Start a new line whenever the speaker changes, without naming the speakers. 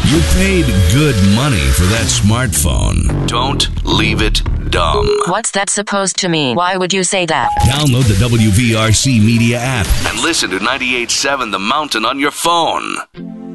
You paid good money for that smartphone. Don't leave it dumb.
What's that supposed to mean? Why would you say that?
Download the WVRC Media app and listen to 98.7 The Mountain on your phone.